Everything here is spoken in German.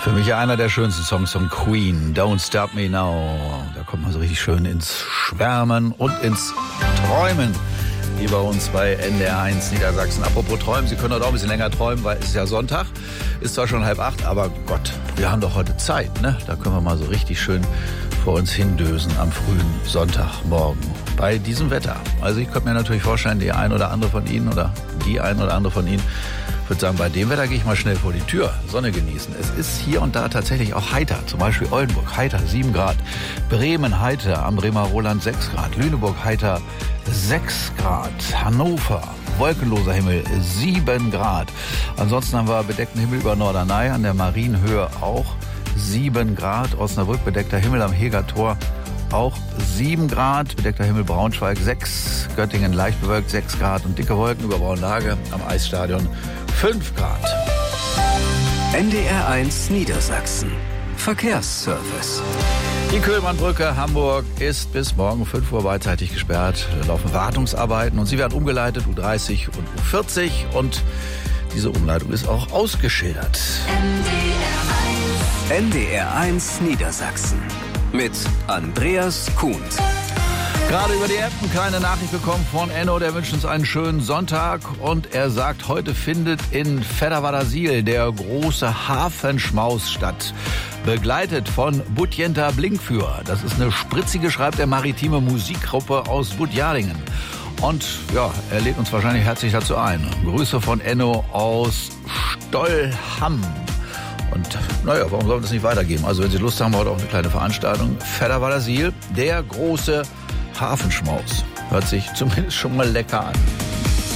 Für mich ja einer der schönsten Songs von Queen, Don't Stop Me Now. Da kommt man so richtig schön ins Schwärmen und ins Träumen. Hier bei uns bei NDR1 Niedersachsen. Apropos Träumen, Sie können heute auch ein bisschen länger träumen, weil es ist ja Sonntag. Ist zwar schon 7:30, aber Gott, wir haben doch heute Zeit, ne? Da können wir mal so richtig schön vor uns hindösen am frühen Sonntagmorgen bei diesem Wetter. Also ich könnte mir natürlich vorstellen, die ein oder andere von Ihnen würde sagen, bei dem Wetter gehe ich mal schnell vor die Tür, Sonne genießen. Es ist hier und da tatsächlich auch heiter, zum Beispiel Oldenburg, heiter 7 Grad, Bremen heiter, am Bremer Roland 6 Grad, Lüneburg heiter 6 Grad, Hannover wolkenloser Himmel 7 Grad. Ansonsten haben wir bedeckten Himmel über Norderney, an der Marienhöhe auch 7 Grad, Osnabrück bedeckter Himmel am Hegertor auch 7 Grad, bedeckter Himmel Braunschweig 6, Göttingen leicht bewölkt 6 Grad und dicke Wolken über Braunlage am Eisstadion 5 Grad. NDR1 Niedersachsen. Verkehrsservice. Die Köhlmannbrücke Hamburg ist bis morgen 5 Uhr beidseitig gesperrt. Da laufen Wartungsarbeiten und sie werden umgeleitet, U30 und U40. Und diese Umleitung ist auch ausgeschildert. NDR1 Niedersachsen. Mit Andreas Kuhn. Gerade über die App eine kleine Nachricht bekommen von Enno, der wünscht uns einen schönen Sonntag und er sagt, heute findet in Fedderwadersiel der große Hafenschmaus statt, begleitet von Budjenta Blinkführer. Das ist eine spritzige, schreibt er, maritime Musikgruppe aus Budjadingen. Und ja, er lädt uns wahrscheinlich herzlich dazu ein. Grüße von Enno aus Stollham. Und naja, warum sollen wir das nicht weitergeben? Also wenn Sie Lust haben, heute auch eine kleine Veranstaltung. Fedderwadersiel, der große Hafenschmaus. Hört sich zumindest schon mal lecker an.